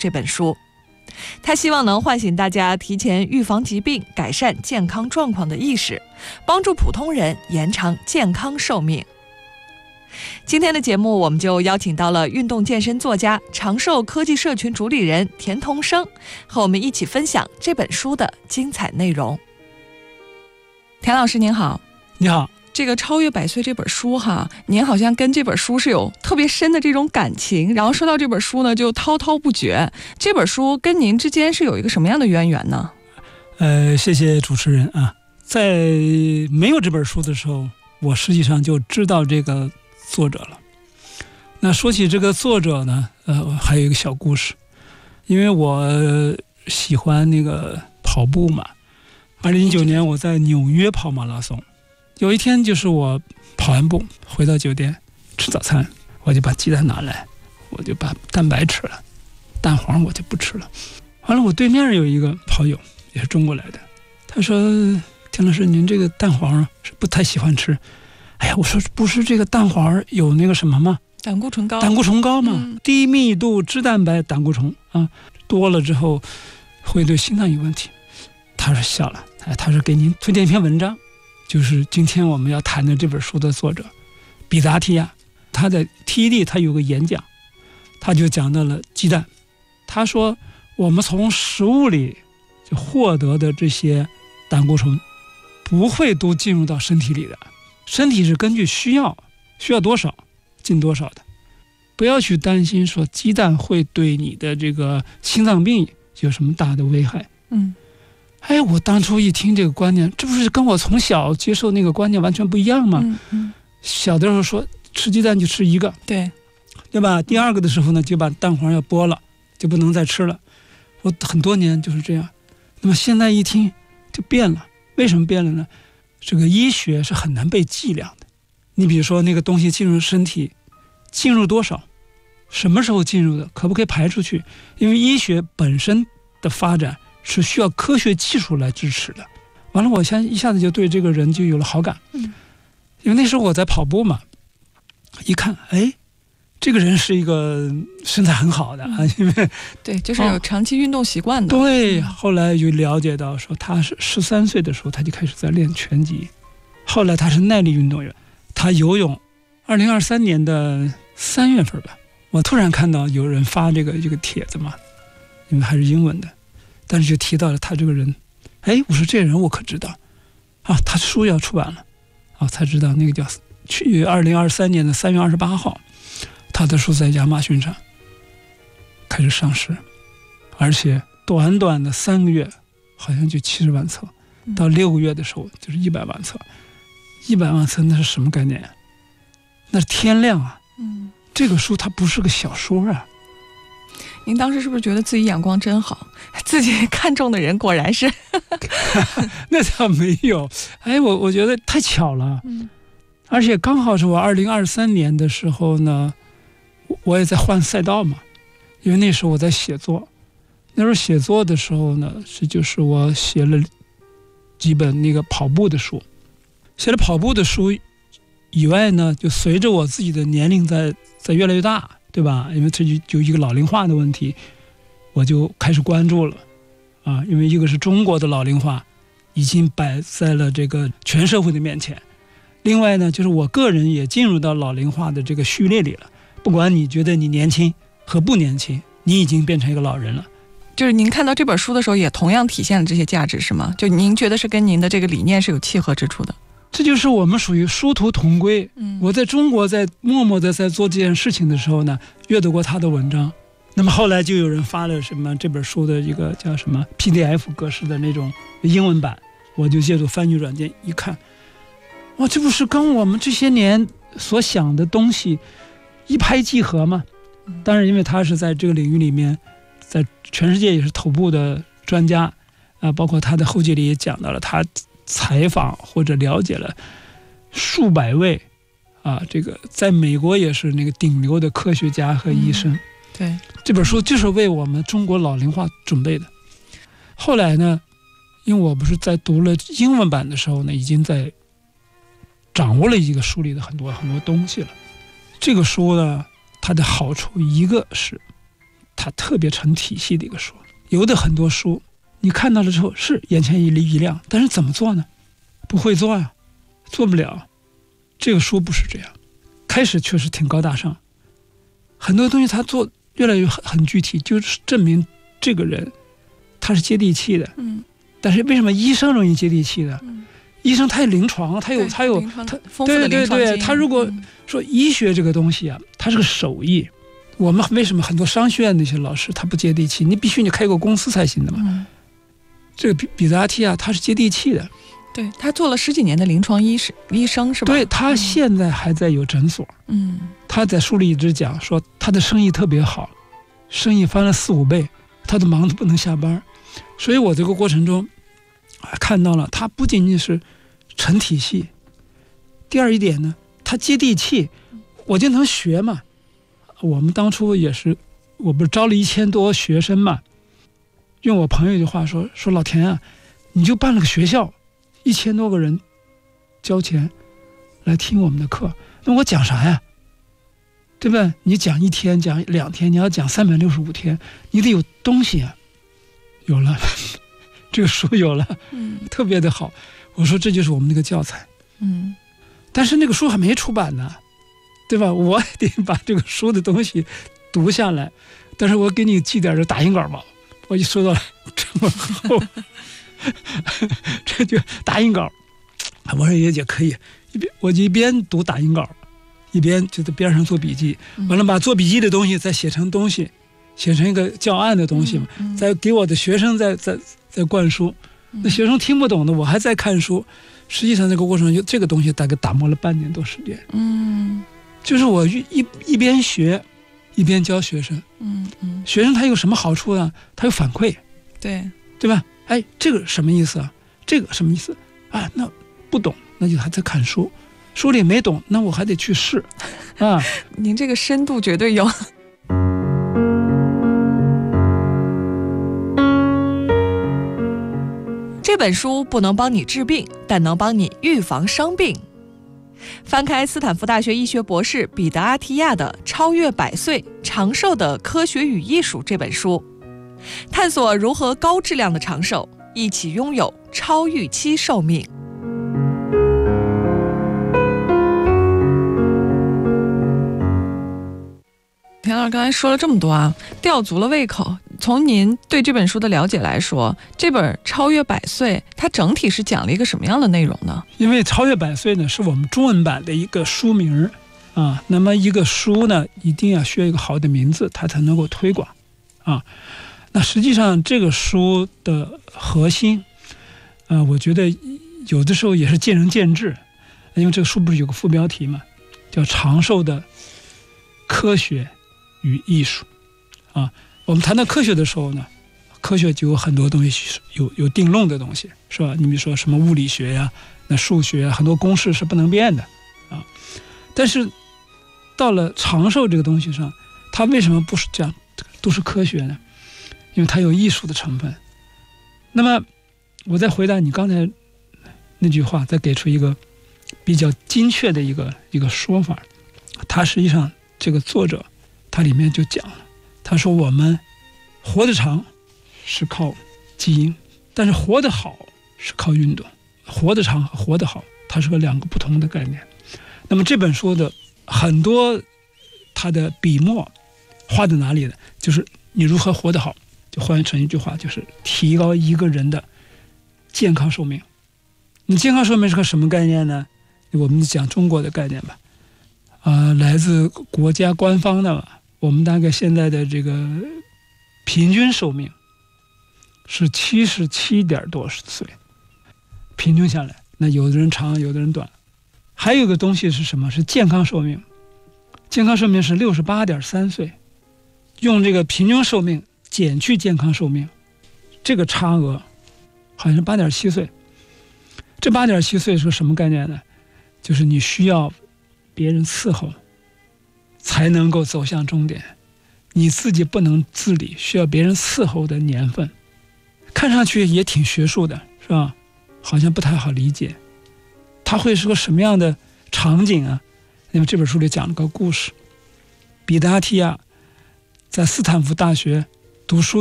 这本书。他希望能唤醒大家提前预防疾病、改善健康状况的意识，帮助普通人延长健康寿命。今天的节目，我们就邀请到了运动健身作家、长寿科技社群主理人田同生，和我们一起分享这本书的精彩内容。田老师您好。 你好。 这个超越100岁这本书哈，您好像跟这本书是有特别深的这种感情，然后说到这本书呢就滔滔不绝。这本书跟您之间是有一个什么样的渊源呢？ 谢谢主持人啊。在没有这本书的时候，我实际上就知道这个作者了。那说起这个作者呢，还有一个小故事。因为我喜欢那个跑步嘛，2009年我在纽约跑马拉松。有一天就是我跑完步回到酒店吃早餐，我就把鸡蛋拿来，我就把蛋白吃了，蛋黄我就不吃了。完了，我对面有一个跑友也是中国来的，他说：田老师您这个蛋黄是不太喜欢吃。哎呀，我说不是这个蛋黄有那个什么吗？ 胆固醇高嘛，低密度脂蛋白胆固醇啊，多了之后会对心脏有问题。他说笑了，他说给您推荐一篇文章，就是今天我们要谈的这本书的作者比达提亚。他在 TED 他有个演讲，他就讲到了鸡蛋。他说我们从食物里就获得的这些胆固醇不会都进入到身体里的，身体是根据需要多少进多少的。不要去担心说鸡蛋会对你的这个心脏病有什么大的危害。我当初一听这个观念，这不是跟我从小接受那个观念完全不一样吗？小的时候说吃鸡蛋就吃一个，对吧？第二个的时候呢，就把蛋黄要剥了，就不能再吃了。我很多年就是这样。那么现在一听就变了。为什么变了呢？这个医学是很难被计量的。你比如说那个东西进入身体，进入多少，什么时候进入的，可不可以排出去？因为医学本身的发展是需要科学技术来支持的。完了，我现在一下子就对这个人就有了好感。因为那时候我在跑步嘛，一看，这个人是一个身材很好的啊，因为对，就是有长期运动习惯的。 对，后来就了解到说他是13岁的时候他就开始在练拳击，后来他是耐力运动员，他游泳。2023年的3月份吧，我突然看到有人发这个帖子嘛，因为还是英文的，但是就提到了他这个人。我说这人我可知道啊，他书要出版了啊，才知道那个叫2023年的3月28号，他的书在亚马逊上开始上市，而且短短的3个月好像就70万册，到6个月的时候就是100万册。100万册那是什么概念啊？那是天量啊！这个书它不是个小说啊。 您当时是不是觉得自己眼光真好，自己看中的人果然是那倒没有。我觉得太巧了。而且刚好是我2023年的时候呢，我也在换赛道嘛，因为那时候我在写作。那时候写作的时候呢，就是我写了几本那个跑步的书。写了跑步的书以外呢，就随着我自己的年龄在越来越大，对吧？因为这就一个老龄化的问题，我就开始关注了啊。因为一个是中国的老龄化已经摆在了这个全社会的面前，另外呢，就是我个人也进入到老龄化的这个序列里了。不管你觉得你年轻和不年轻，你已经变成一个老人了。 就是您看到这本书的时候，也同样体现了这些价值，是吗？就您觉得是跟您的这个理念是有契合之处的。 这就是我们属于殊途同归。我在中国在默默的在做这件事情的时候呢，阅读过他的文章。那么后来就有人发了什么这本书的一个叫什么 PDF 格式的那种英文版，我就借助翻译软件一看，哇，这不是跟我们这些年所想的东西一拍即合吗？当然因为他是在这个领域里面在全世界也是头部的专家啊，包括他的后记里也讲到了，他采访或者了解了数百位啊，这个在美国也是那个顶流的科学家和医生。 对， 这本书就是为我们中国老龄化准备的。后来呢，因为我不是在读了英文版的时候呢，已经在掌握了一个书里的很多很多东西了。这个书呢，它的好处一个是它特别成体系的一个书。有的很多书你看到了之后是眼前一亮，但是怎么做呢？不会做呀，做不了。这个书不是这样，开始确实挺高大上，很多东西他做越来越很具体，就是证明这个人他是接地气的。但是为什么医生容易接地气的？医生他有临床，他有丰富的临床经验。 他如果说医学这个东西啊，它是个手艺。我们为什么很多商学院那些老师他不接地气？你必须你开个公司才行的嘛。这个彼得阿提亚他是接地气的。 对，他做了10几年的临床医生是吧？ 对，他现在还在有诊所。他在书里一直讲说他的生意特别好，生意翻了4、5倍，他都忙得不能下班。所以我这个过程中看到了他不仅仅是成体系，第二一点呢，他接地气，我就能学嘛。我们当初也是，我不是招了1000多学生嘛，用我朋友一句话说老田啊，你就办了个学校，1000多个人交钱来听我们的课，那我讲啥呀？对吧？你讲1天，讲2天，你要讲365天，你得有东西啊。有了，这个书有了，特别的好。我说这就是我们那个教材。但是那个书还没出版呢，对吧？我得把这个书的东西读下来，但是我给你寄点这打印稿吧。我一收到了这么厚，这就打印稿。我说也可以，我就一边读打印稿，一边就在边上做笔记，完了把做笔记的东西再写成东西，写成一个教案的东西嘛，再给我的学生再灌输。那学生听不懂的，我还在看书。实际上这个过程就这个东西大概打磨了半年多时间。就是我一边学一边教学生。学生他有什么好处呢？他有反馈，对吧？哎，这个什么意思啊？这个什么意思啊？那不懂，那就还在看书，书里没懂，那我还得去试啊。 您这个深度绝对有。这本书不能帮你治病，但能帮你预防伤病。翻开斯坦福大学医学博士彼得阿提亚的《超越100岁长寿的科学与艺术》这本书，探索如何高质量的长寿，一起拥有超预期寿命。田老师刚才说了这么多啊，吊足了胃口。从您对这本书的了解来说，这本《超越100岁》它整体是讲了一个什么样的内容呢？ 因为《超越100岁》呢是我们中文版的一个书名啊，那么一个书呢一定要需要一个好的名字，它才能够推广啊。那实际上这个书的核心，我觉得有的时候也是见仁见智，因为这个书不是有个副标题嘛，叫长寿的科学与艺术啊。我们谈到科学的时候呢，科学就有很多东西有定论的东西，是吧？你比如说什么物理学呀、那数学很多公式是不能变的啊。但是到了长寿这个东西上，它为什么不是这样都是科学呢？因为它有艺术的成分。那么我再回答你刚才那句话，再给出一个比较精确的一个说法。它实际上这个作者他里面就讲了，他说我们活得长是靠基因，但是活得好是靠运动。活得长和活得好它是2个不同的概念。那么这本书的很多它的笔墨画在哪里呢？就是你如何活得好，就换成一句话，就是提高一个人的健康寿命。你健康寿命是个什么概念呢？我们讲中国的概念吧，来自国家官方的嘛。我们大概现在的这个平均寿命是77多岁，平均下来，那有的人长，有的人短。还有个东西是什么？是健康寿命。健康寿命是68.3岁，用这个平均寿命减去健康寿命，这个差额好像是8.7岁。这8.7岁是什么概念呢？就是你需要别人伺候才能够走向终点，你自己不能自理，需要别人伺候的年份。看上去也挺学术的，是吧？好像不太好理解。它会是个什么样的场景啊？因为这本书里讲了个故事，彼得阿提亚在斯坦福大学读书